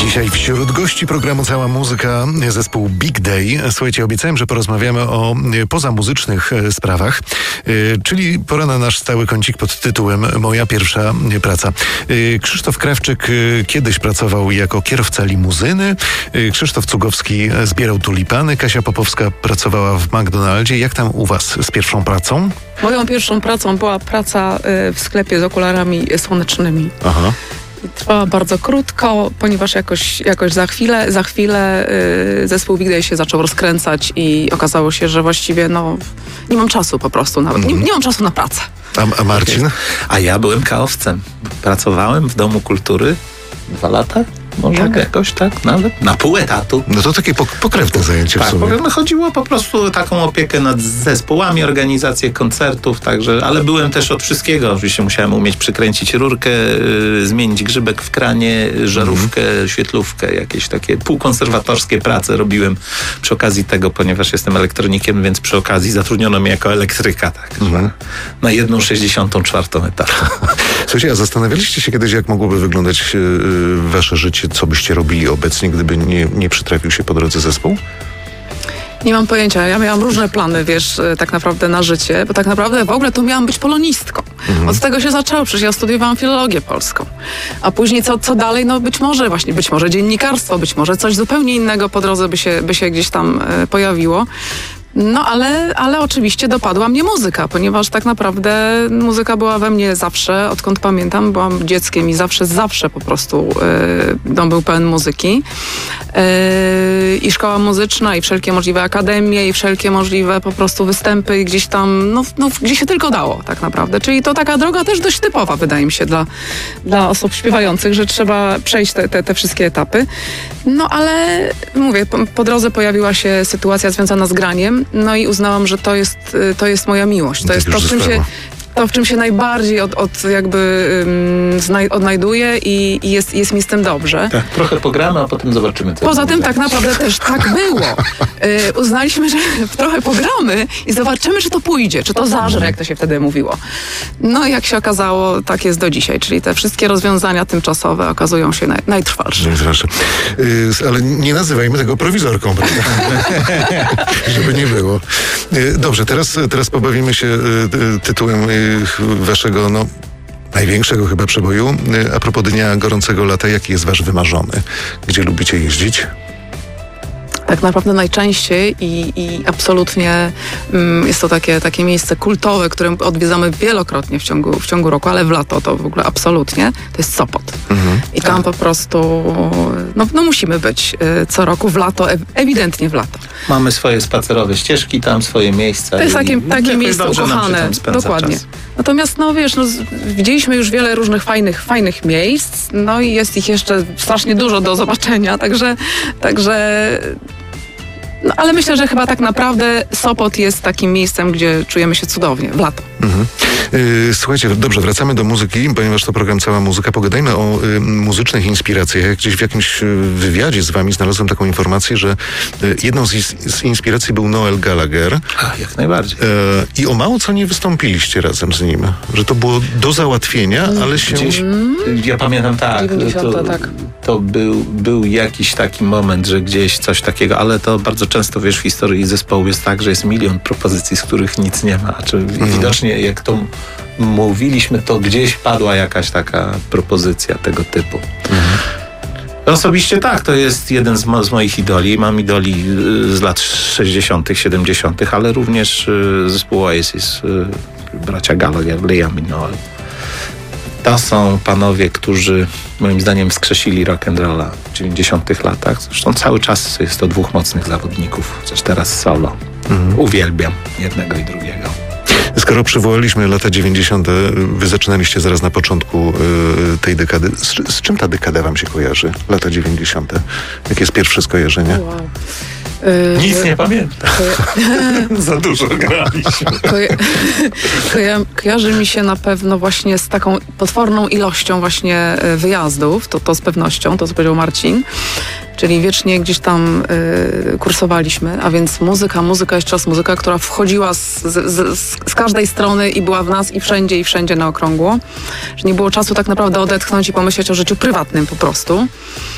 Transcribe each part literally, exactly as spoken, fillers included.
Dzisiaj wśród gości programu Cała Muzyka zespół Big Day. Słuchajcie, obiecałem, że porozmawiamy o pozamuzycznych sprawach, czyli pora na nasz stały kącik pod tytułem Moja pierwsza praca. Krzysztof Krawczyk kiedyś pracował jako kierowca limuzyny, Krzysztof Cugowski zbierał tulipany, Kasia Popowska pracowała w McDonaldzie. Jak tam u was z pierwszą pracą? Moją pierwszą pracą była praca w sklepie z okularami słonecznymi. Aha. I trwała bardzo krótko, ponieważ jakoś, jakoś za chwilę, za chwilę yy, zespół Big Day się zaczął rozkręcać i okazało się, że właściwie no, nie mam czasu po prostu nawet. Nie, nie mam czasu na pracę. A, a Marcin? A ja byłem kaowcem. Pracowałem w Domu Kultury dwa lata. Może tak. jakoś tak, nawet na pół etatu. No to takie pokrewne zajęcie tak, w sumie. Tak, chodziło po prostu o taką opiekę nad zespołami, organizację koncertów, także, ale byłem też od wszystkiego. Oczywiście musiałem umieć przykręcić rurkę, yy, zmienić grzybek w kranie, żarówkę, mm. świetlówkę, jakieś takie półkonserwatorskie prace robiłem przy okazji tego, ponieważ jestem elektronikiem, więc przy okazji zatrudniono mnie jako elektryka, tak, mm. na jedną sześćdziesiątą czwartą etatu. Słuchajcie, a zastanawialiście się kiedyś, jak mogłoby wyglądać yy, wasze życie, co byście robili obecnie, gdyby nie, nie przytrafił się po drodze zespół? Nie mam pojęcia. Ja miałam różne plany, wiesz, tak naprawdę na życie, bo tak naprawdę w ogóle to miałam być polonistką. Mhm. Od tego się zaczęło, przecież ja studiowałam filologię polską. A później co, co dalej? No być może właśnie, być może dziennikarstwo, być może coś zupełnie innego po drodze by się, by się gdzieś tam e, pojawiło. No ale, ale oczywiście dopadła mnie muzyka, ponieważ tak naprawdę muzyka była we mnie zawsze, odkąd pamiętam, byłam dzieckiem i zawsze, zawsze po prostu yy, dom był pełen muzyki. Yy, I szkoła muzyczna, i wszelkie możliwe akademie, i wszelkie możliwe po prostu występy gdzieś tam, no, no gdzie się tylko dało tak naprawdę. Czyli to taka droga też dość typowa, wydaje mi się, dla, dla osób śpiewających, że trzeba przejść te, te, te wszystkie etapy. No ale mówię, po, po drodze pojawiła się sytuacja związana z graniem. No i uznałam, że to jest, to jest moja miłość. To tak jest to, w czym się, to, w czym się najbardziej od, od jakby um, znaj, odnajduję i, i jest, jest mi z tym dobrze. Tak, trochę pogramy, a potem zobaczymy. Co Poza tym tak naprawdę też tak było. Y, uznaliśmy, że trochę pogramy i zobaczymy, czy to pójdzie, czy to zażre, jak to się wtedy mówiło. No i jak się okazało, tak jest do dzisiaj. Czyli te wszystkie rozwiązania tymczasowe okazują się naj, najtrwalsze. Najtrwalsze. Y, ale nie nazywajmy tego prowizorką, prawda? Żeby nie było. Y, dobrze, teraz, teraz pobawimy się y, tytułem y, waszego, no, największego chyba przeboju. Y, a propos Dnia Gorącego Lata, jaki jest wasz wymarzony? Gdzie lubicie jeździć? Tak naprawdę najczęściej i, i absolutnie mm, jest to takie, takie miejsce kultowe, które odwiedzamy wielokrotnie w ciągu, w ciągu roku, ale w lato to w ogóle absolutnie, to jest Sopot. Mhm. I tam po prostu no, no musimy być y, co roku w lato, e- ewidentnie w lato. Mamy swoje spacerowe ścieżki, tam swoje miejsca. To jest takie, takie miejsce ukochane. Dokładnie. Czas. Natomiast no wiesz, no, widzieliśmy już wiele różnych fajnych, fajnych miejsc, no i jest ich jeszcze strasznie dużo do zobaczenia, także, także no, ale myślę, że chyba tak naprawdę Sopot jest takim miejscem, gdzie czujemy się cudownie w lato. Mhm. Yy, słuchajcie, dobrze, wracamy do muzyki, ponieważ to program Cała Muzyka. Pogadajmy o y, muzycznych inspiracjach. Jak gdzieś w jakimś y, wywiadzie z wami znalazłem taką informację, że y, jedną z, z inspiracji był Noel Gallagher. A, jak najbardziej. Y, I o mało co nie wystąpiliście razem z nim. Że to było do załatwienia, ale się... Gdzieś, ja pamiętam tak, dziewięćdziesiąte, to, tak. to był, był jakiś taki moment, że gdzieś coś takiego, ale to bardzo często, wiesz, w historii zespołu jest tak, że jest milion propozycji, z których nic nie ma. Czy mhm. widocznie jak to mówiliśmy, to gdzieś padła jakaś taka propozycja tego typu. Mhm. Osobiście tak, to jest jeden z, mo- z moich idoli. Mam idoli y, z lat sześćdziesiątych, siedemdziesiątych, ale również y, zespół Oasis, y, bracia Gallagher, Liam i Noel. To są panowie, którzy moim zdaniem wskrzesili rock'n'rolla w dziewięćdziesiątych latach. Zresztą cały czas jest to dwóch mocnych zawodników, chociaż teraz solo. Mhm. Uwielbiam jednego i drugiego. Skoro przywołaliśmy lata dziewięćdziesiąte, wy zaczynaliście zaraz na początku y, tej dekady. Z, z czym ta dekada wam się kojarzy? Lata dziewięćdziesiąte. Jakie jest pierwsze skojarzenie? Wow. Nic yy, nie pamiętam. Koja- Za dużo graliśmy. Koja- koja- kojarzy mi się na pewno właśnie z taką potworną ilością właśnie wyjazdów, to, to z pewnością, to co powiedział Marcin. Czyli wiecznie gdzieś tam y, kursowaliśmy, a więc muzyka, muzyka, jeszcze raz muzyka, która wchodziła z, z, z, z każdej strony i była w nas i wszędzie, i wszędzie na okrągło. Że nie było czasu tak naprawdę odetchnąć i pomyśleć o życiu prywatnym po prostu.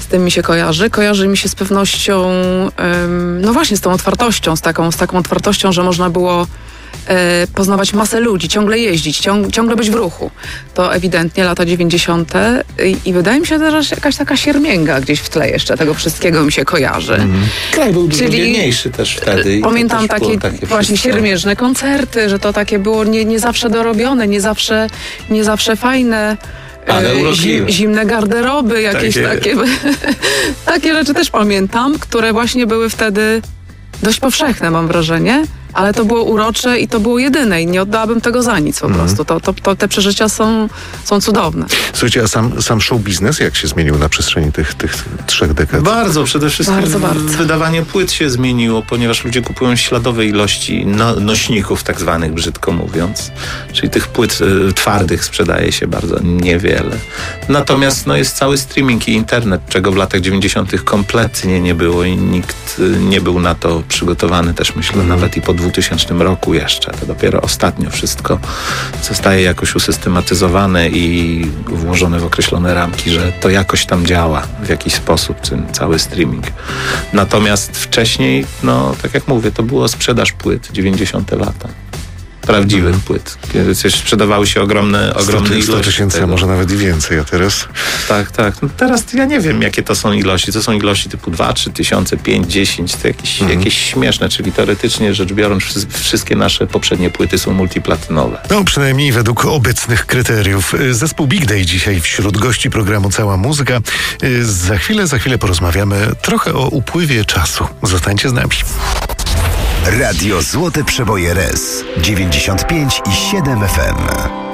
z tym mi się kojarzy. Kojarzy mi się z pewnością, ym, no właśnie z tą otwartością, z taką, z taką otwartością, że można było e, poznawać masę ludzi, ciągle jeździć, ciąg, ciągle być w ruchu. To ewidentnie lata dziewięćdziesiąte I, i wydaje mi się też, że jakaś taka siermięga gdzieś w tle jeszcze tego wszystkiego mi się kojarzy. Mm. Kraj był dużo Czyli biedniejszy też wtedy. I pamiętam też takie, takie właśnie wszystko. siermiężne koncerty, że to takie było nie, nie zawsze dorobione, nie zawsze, nie zawsze fajne. Ale e, urokliwe. Zimne garderoby, jakieś Takie- takie. Takie rzeczy też pamiętam, które właśnie były wtedy dość powszechne, mam wrażenie. Ale to było urocze i to było jedyne i nie oddałabym tego za nic po prostu. To, to, to te przeżycia są, są cudowne. Słuchajcie, a sam, sam show biznes jak się zmienił na przestrzeni tych, tych trzech dekad? Bardzo, przede wszystkim Bardzo, bardzo. wydawanie płyt się zmieniło, ponieważ ludzie kupują śladowe ilości no, nośników, tak zwanych, brzydko mówiąc. Czyli tych płyt y, twardych sprzedaje się bardzo niewiele. Natomiast no, jest cały streaming i internet, czego w latach dziewięćdziesiątych kompletnie nie było i nikt y, nie był na to przygotowany też, myślę, mm. nawet i po dwutysięcznym roku jeszcze. To dopiero ostatnio wszystko zostaje jakoś usystematyzowane i włożone w określone ramki, że to jakoś tam działa w jakiś sposób, ten cały streaming. Natomiast wcześniej, no tak jak mówię, to była sprzedaż płyt, dziewięćdziesiąte lata. Prawdziwych mm. płyt. Kiedy coś sprzedawały się ogromne, ogromne ilości. sto tysięcy, a tego. może nawet i więcej, a teraz? Tak, tak. No teraz ja nie wiem, jakie to są ilości. To są ilości typu dwa, trzy tysiące, pięć, dziesięć. To jakieś, Mhm. jakieś śmieszne, czyli teoretycznie rzecz biorąc, wszy- wszystkie nasze poprzednie płyty są multiplatynowe. No, przynajmniej według obecnych kryteriów. Zespół Big Day dzisiaj wśród gości programu Cała Muzyka. Za chwilę, za chwilę porozmawiamy trochę o upływie czasu. Zostańcie z nami. Radio Złote Przeboje R E S dziewięćdziesiąt pięć i siedem F M.